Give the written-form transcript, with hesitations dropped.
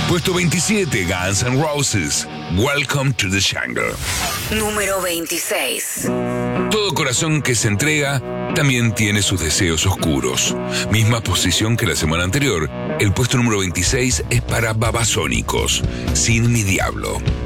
Puesto 27, Guns N' Roses, Welcome to the Jungle. Número 26. Todo corazón que se entrega también tiene sus deseos oscuros. Misma posición que la semana anterior, el puesto número 26 es para Babasónicos, Sin mi diablo.